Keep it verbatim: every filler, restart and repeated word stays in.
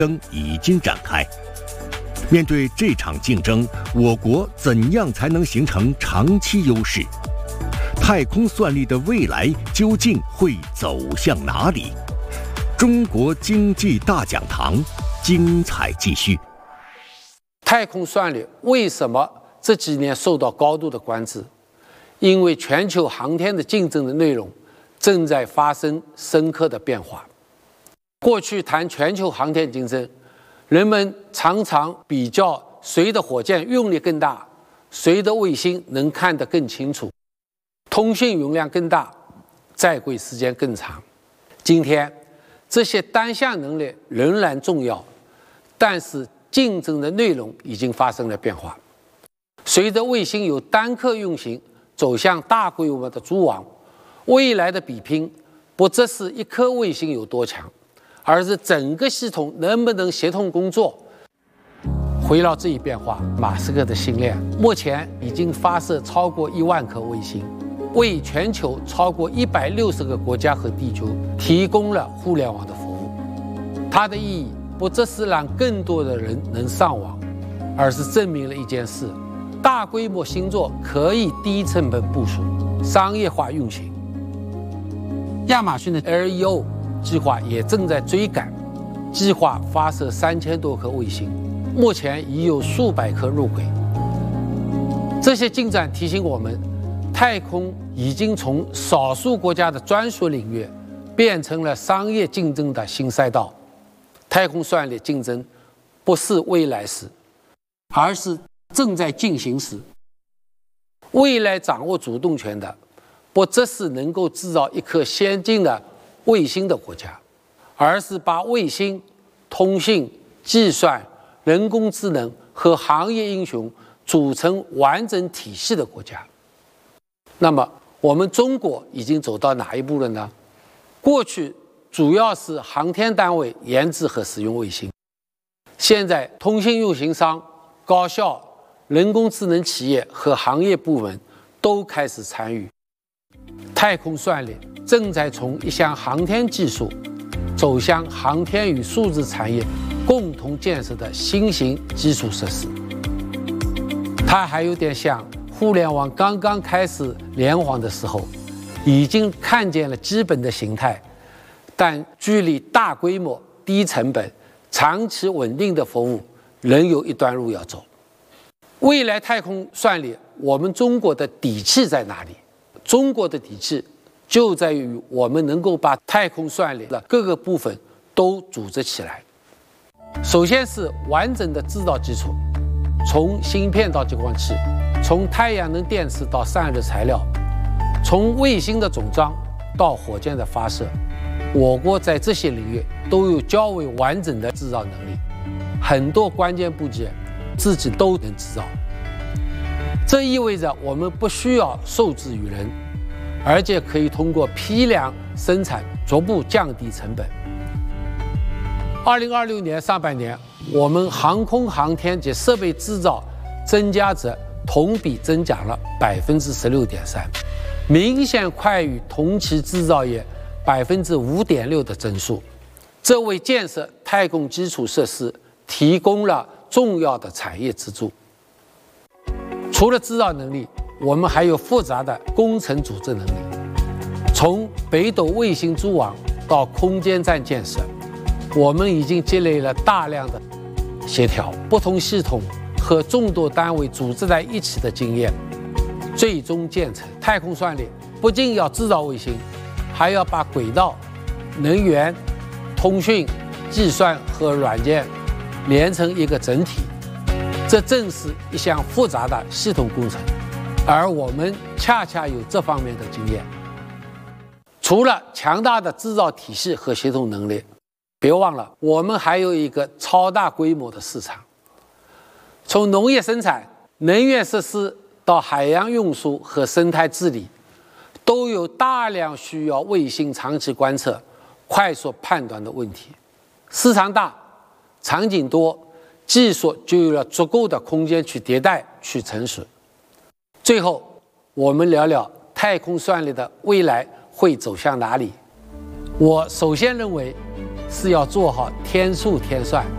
争已经展开。面对这场竞争，我国怎样才能形成长期优势？太空算力的未来究竟会走向哪里？中国经济大讲堂，精彩继续。 太空算力为什么这几年受到高度的关注？因为全球航天的竞争的内容正在发生深刻的变化。过去谈全球航天竞争，人们常常比较谁的火箭用力更大，谁的卫星能看得更清楚，通信容量更大，在轨时间更长。今天这些单项能力仍然重要，但是竞争的内容已经发生了变化。随着卫星由单颗运行走向大规模的组网，未来的比拼不只是一颗卫星有多强，而是整个系统能不能协同工作。围绕这一变化，马斯克的星链目前已经发射超过一万颗卫星，为全球超过一百六十个国家和地区提供了互联网的服务。它的意义不只是让更多的人能上网，而是证明了一件事：大规模星座可以低成本部署、商业化运行。亚马逊的 L E O 计划也正在追赶，计划发射三千多颗卫星，目前已有数百颗入轨。这些进展提醒我们，太空已经从少数国家的专属领域变成了商业竞争的新赛道。太空算力竞争不是未来时，而是正在进行时。未来掌握主动权的不只是能够制造一颗先进的卫星的国家，而是把卫星、通信、计算、人工智能和行业英雄组成完整体系的国家。那么我们中国已经走到哪一步了呢？过去主要是航天单位研制和使用卫星，现在通信运行商、高校、人工智能企业和行业部门都开始参与。太空算力正在从一项航天技术走向航天与数字产业共同建设的新型基础设施。它还有点像互联网刚刚开始联网的时候，已经看见了基本的形态，但距离大规模、低成本、长期稳定的服务仍有一段路要走。未来太空算力，我们中国的底气在哪里？中国的底气就在于我们能够把太空算力的各个部分都组织起来。首先是完整的制造基础，从芯片到激光器，从太阳能电池到散热材料，从卫星的总装到火箭的发射，我国在这些领域都有较为完整的制造能力，很多关键部件自己都能制造。这意味着我们不需要受制于人，而且可以通过批量生产逐步降低成本。二零二六年上半年，我们航空航天及设备制造增加值同比增长了百分之十六点三，明显快于同期制造业百分之五点六的增速。这为建设太空基础设施提供了重要的产业支柱。除了制造能力，我们还有复杂的工程组织能力。从北斗卫星组网到空间站建设，我们已经积累了大量的协调不同系统和众多单位组织在一起的经验，最终建成太空算力。不仅要制造卫星，还要把轨道、能源、通讯、计算和软件连成一个整体。这正是一项复杂的系统工程，而我们恰恰有这方面的经验。除了强大的制造体系和协同能力，别忘了我们还有一个超大规模的市场。从农业生产、能源设施到海洋运输和生态治理，都有大量需要卫星长期观测、快速判断的问题。市场大，场景多，技术就有了足够的空间去迭代、去成熟。最后，我们聊聊太空算力的未来会走向哪里。我首先认为是要做好天数天算，